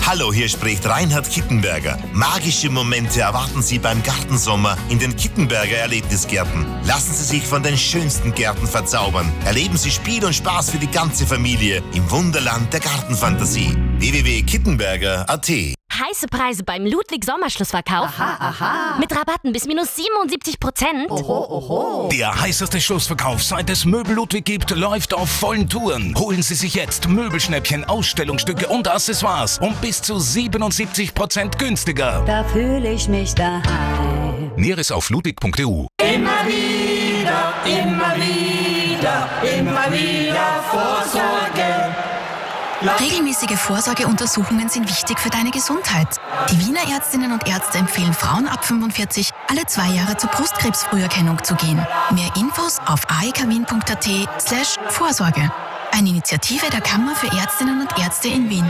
Hallo, hier spricht Reinhard Kittenberger. Magische Momente erwarten Sie beim Gartensommer in den Kittenberger Erlebnisgärten. Lassen Sie sich von den schönsten Gärten verzaubern. Erleben Sie Spiel und Spaß für die ganze Familie im Wunderland der Gartenfantasie. www.kittenberger.at. Heiße Preise beim Ludwig Sommerschlussverkauf. Aha. Mit Rabatten bis minus 77%. Oho. Der heißeste Schlussverkauf, seit es Möbel Ludwig gibt, läuft auf vollen Touren. Holen Sie sich jetzt Möbelschnäppchen, Ausstellungsstücke und Accessoires um bis zu 77% günstiger. Da fühle ich mich daheim. Näheres auf ludwig.eu. Immer wieder Vorsorge. Regelmäßige Vorsorgeuntersuchungen sind wichtig für deine Gesundheit. Die Wiener Ärztinnen und Ärzte empfehlen Frauen ab 45 alle 2 Jahre zur Brustkrebsfrüherkennung zu gehen. Mehr Infos auf aekwien.at/Vorsorge. Eine Initiative der Kammer für Ärztinnen und Ärzte in Wien.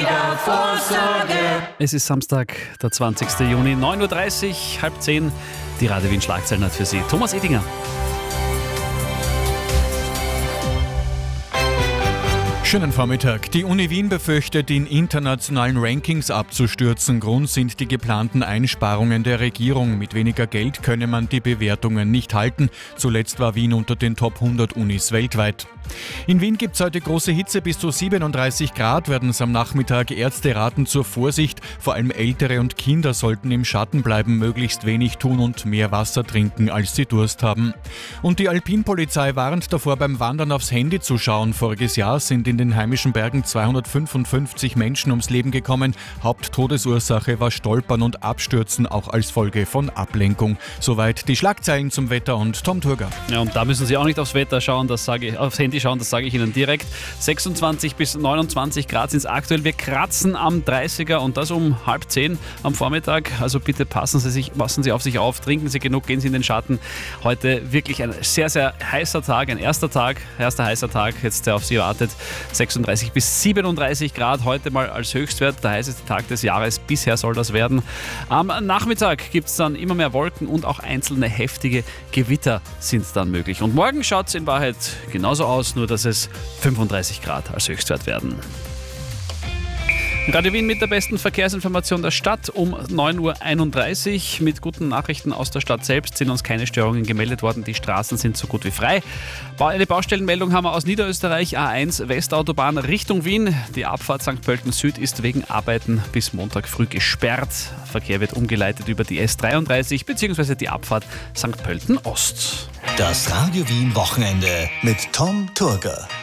Es ist Samstag, der 20. Juni, 9.30 Uhr, 9:30, die Radio Wien Schlagzeilen hat für Sie Thomas Edinger. Schönen Vormittag. Die Uni Wien befürchtet, in internationalen Rankings abzustürzen. Grund sind die geplanten Einsparungen der Regierung. Mit weniger Geld könne man die Bewertungen nicht halten. Zuletzt war Wien unter den Top 100 Unis weltweit. In Wien gibt es heute große Hitze, bis zu 37 Grad werden es am Nachmittag. Ärzte raten zur Vorsicht. Vor allem Ältere und Kinder sollten im Schatten bleiben, möglichst wenig tun und mehr Wasser trinken, als sie Durst haben. Und die Alpinpolizei warnt davor, beim Wandern aufs Handy zu schauen. Voriges Jahr sind in den heimischen Bergen 255 Menschen ums Leben gekommen. Haupttodesursache war Stolpern und Abstürzen, auch als Folge von Ablenkung. Soweit die Schlagzeilen zum Wetter und Tom Turger. Ja, und da müssen Sie auch nicht aufs Wetter schauen, aufs Handy schauen, das sage ich Ihnen direkt. 26 bis 29 Grad sind es aktuell. Wir kratzen am 30er und das um 9:30 am Vormittag. Also bitte passen Sie auf sich auf, trinken Sie genug, gehen Sie in den Schatten. Heute wirklich ein sehr, sehr heißer Tag, ein erster heißer Tag, jetzt der auf Sie wartet. 36 bis 37 Grad, heute mal als Höchstwert, der heißeste Tag des Jahres. Bisher soll das werden. Am Nachmittag gibt es dann immer mehr Wolken und auch einzelne heftige Gewitter sind dann möglich. Und morgen schaut es in Wahrheit genauso aus, nur dass es 35 Grad als Höchstwert werden. Radio Wien mit der besten Verkehrsinformation der Stadt um 9.31 Uhr. Mit guten Nachrichten aus der Stadt selbst sind uns keine Störungen gemeldet worden. Die Straßen sind so gut wie frei. Eine Baustellenmeldung haben wir aus Niederösterreich. A1 Westautobahn Richtung Wien. Die Abfahrt St. Pölten Süd ist wegen Arbeiten bis Montag früh gesperrt. Verkehr wird umgeleitet über die S33 bzw. die Abfahrt St. Pölten Ost. Das Radio Wien Wochenende mit Tom Turger.